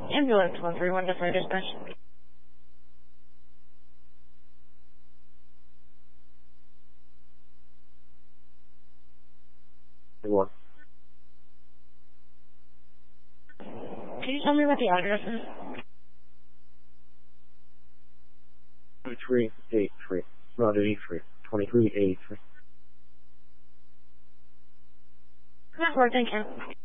Ambulance 131 to fire dispatch. What? Can you tell me what the address is? 2383. Route 83. 2383. Network, thank you.